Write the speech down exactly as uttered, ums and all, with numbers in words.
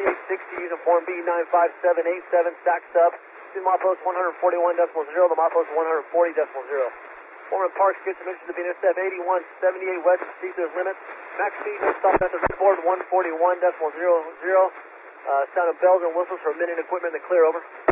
seventy-eight sixty using form B nine five seven eight seven, stack sub. To milepost one forty-one decimal zero, the milepost one forty decimal zero. Foreman Parks gives permission to be intercept eighty-one seventy-eight west, proceed to his limits. Max speed, no stop at the board, one forty-one decimal zero zero. Uh, sound of bells and whistles for minute equipment in the clear, over.